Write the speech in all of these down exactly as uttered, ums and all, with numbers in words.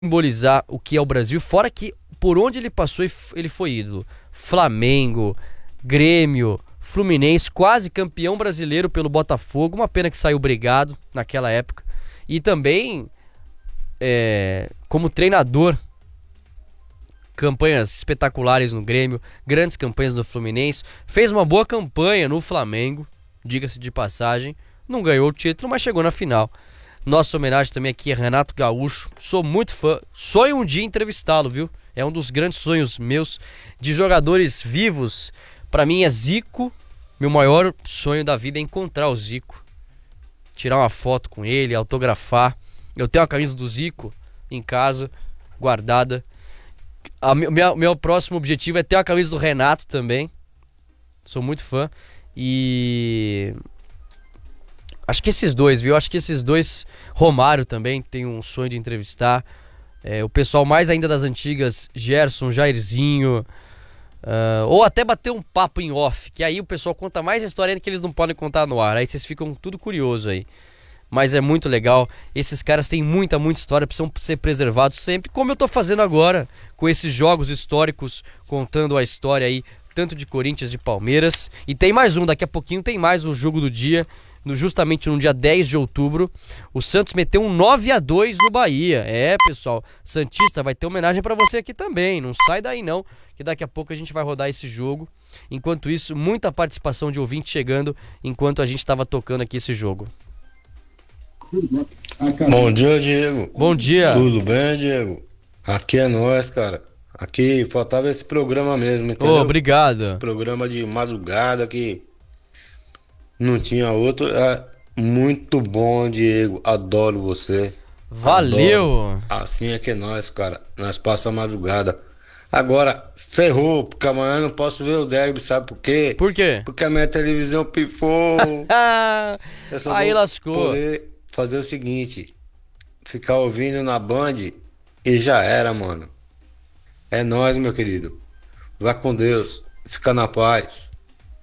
simbolizar o que é o Brasil, fora que por onde ele passou ele foi ídolo. Flamengo, Grêmio, Fluminense, quase campeão brasileiro pelo Botafogo, uma pena que saiu brigado naquela época. E também é, como treinador, campanhas espetaculares no Grêmio, grandes campanhas no Fluminense, fez uma boa campanha no Flamengo, diga-se de passagem, não ganhou o título, mas chegou na final. Nossa homenagem também aqui a Renato Gaúcho, sou muito fã, sonho um dia entrevistá-lo, viu? É um dos grandes sonhos meus de jogadores vivos. Pra mim é Zico, meu maior sonho da vida é encontrar o Zico, tirar uma foto com ele, autografar. Eu tenho a camisa do Zico em casa, guardada. A minha, meu próximo objetivo é ter a camisa do Renato também, sou muito fã. E... acho que esses dois, viu? Acho que esses dois... Romário também tem um sonho de entrevistar. É, o pessoal mais ainda das antigas, Gerson, Jairzinho, uh, ou até bater um papo em off, que aí o pessoal conta mais história ainda que eles não podem contar no ar. Aí vocês ficam tudo curioso aí. Mas é muito legal. Esses caras têm muita, muita história, precisam ser preservados sempre, como eu tô fazendo agora, com esses jogos históricos, contando a história aí, tanto de Corinthians e Palmeiras. E tem mais um, daqui a pouquinho tem mais um jogo do dia. No, justamente no dia dez de outubro, o Santos meteu um nove a dois no Bahia. É, pessoal, Santista, vai ter homenagem pra você aqui também. Não sai daí não, que daqui a pouco a gente vai rodar esse jogo. Enquanto isso, muita participação de ouvinte chegando enquanto a gente tava tocando aqui esse jogo. Bom dia, Diego. Bom dia. Tudo bem, Diego? Aqui é nós, cara. Aqui faltava esse programa mesmo, entendeu? Oh, obrigado. Esse programa de madrugada que não tinha outro. É muito bom, Diego. Adoro você. Valeu. Adoro. Assim é que é nós, cara. Nós passamos a madrugada. Agora, ferrou, porque amanhã eu não posso ver o derby, sabe por quê? Por quê? Porque a minha televisão pifou. Eu só Aí vou lascou. poder fazer o seguinte: ficar ouvindo na Band e já era, mano. É nóis, meu querido. Vá com Deus. Fica na paz.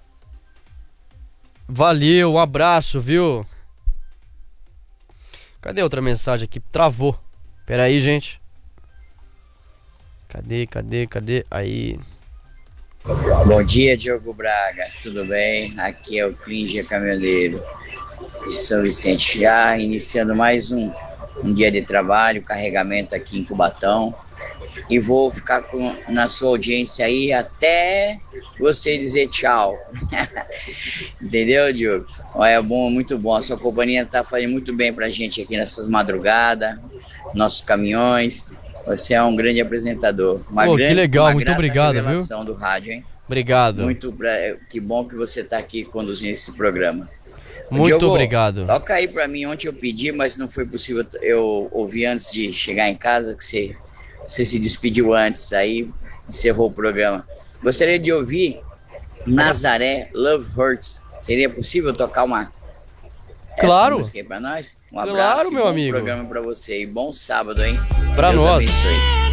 Valeu, um abraço, viu? Cadê outra mensagem aqui? Travou. Pera aí, gente. Cadê, cadê, cadê? Aí. Bom dia, Diogo Braga. Tudo bem? Aqui é o Clinge Caminhoneiro de São Vicente. Já iniciando mais um, um dia de trabalho, carregamento aqui em Cubatão. E vou ficar com, na sua audiência aí até você dizer tchau. Entendeu, Diogo? É bom, muito bom. A sua companhia está fazendo muito bem pra gente aqui nessas madrugadas, nossos caminhões. Você é um grande apresentador. Uma Pô, grande, que legal, uma muito grata obrigado, revelação viu? do rádio, hein? Obrigado. Muito pra, que bom que você está aqui conduzindo esse programa. Muito Diogo, obrigado. Toca aí pra mim. Ontem eu pedi, mas não foi possível. Eu ouvi antes de chegar em casa que você... Você se despediu antes, aí encerrou o programa. Gostaria de ouvir Nazaré, Love Hurts. Seria possível tocar uma claro. essa música aí pra nós? Um claro, abraço meu e bom amigo. programa pra você. E bom sábado, hein? Pra Deus nós. abençoe.